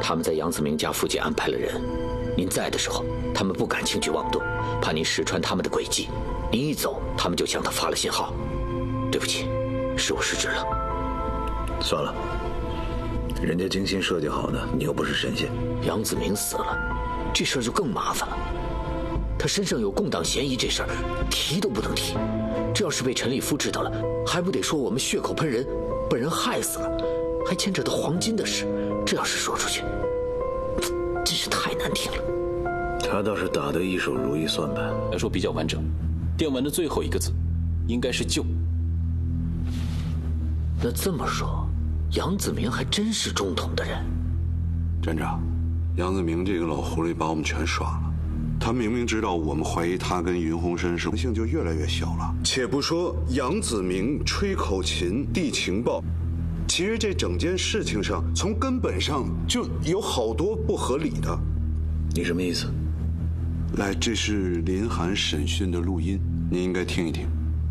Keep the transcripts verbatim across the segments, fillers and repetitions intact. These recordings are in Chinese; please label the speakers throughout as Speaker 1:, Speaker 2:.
Speaker 1: 他们在杨子明家附近安排了人，您在的时候，他们不敢轻举妄动，怕您识穿他们的诡计。您一走，他们就向他发了信号。对不起，是我失职了。
Speaker 2: 算了，人家精心设计好的，你又不是神仙。
Speaker 1: 杨子明死了，这事儿就更麻烦了。他身上有共党嫌疑，这事儿提都不能提。这要是被陈立夫知道了，还不得说我们血口喷人，把人害死了，还牵扯到黄金的事。这要是说出去，真是太难听了。
Speaker 2: 他倒是打得一手如意算盘，
Speaker 3: 来说比较完整。电文的最后一个字，应该是救。
Speaker 1: 那这么说，杨子明还真是中统的人。
Speaker 4: 站长，杨子明这个老狐狸把我们全耍了。他明明知道我们怀疑他跟云鸿深是，可能性就越来越小了。且不说杨子明吹口琴递情报，其实这整件事情上，从根本上就有好多不合理的。
Speaker 2: 你什么意思？
Speaker 4: 来，这是林寒审讯的录音，你应该听一听。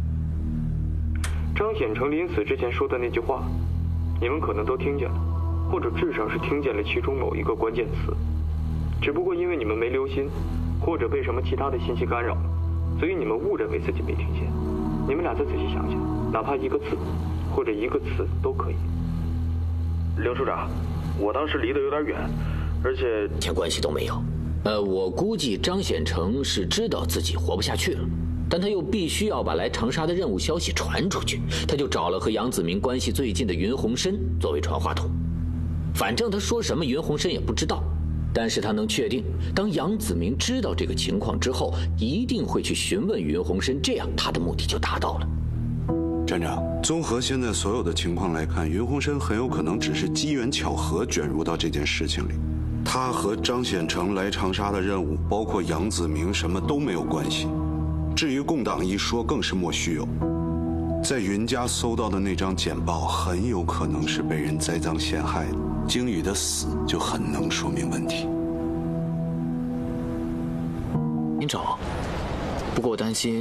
Speaker 5: 张显成临死之前说的那句话，你们可能都听见了，或者至少是听见了其中某一个关键词。只不过因为你们没留心，或者被什么其他的信息干扰了，所以你们误认为自己没听见。你们俩再仔细想想，哪怕一个字，或者一个词都可以。刘处长，我当时离得有点远，而且
Speaker 1: 一点关系都没有。呃，我估计张显成是知道自己活不下去了，但他又必须要把来长沙的任务消息传出去，他就找了和杨子明关系最近的云鸿深作为传话筒。反正他说什么云鸿深也不知道，但是他能确定，当杨子明知道这个情况之后，一定会去询问云鸿深，这样他的目的就达到了。
Speaker 4: 站长，综合现在所有的情况来看，云鸿深很有可能只是机缘巧合卷入到这件事情里，他和张显成来长沙的任务，包括杨子明什么都没有关系。至于共党一说，更是莫须有。在云家搜到的那张简报，很有可能是被人栽赃陷害的。鲸宇的死就很能说明问题。
Speaker 1: 您找，不过我担心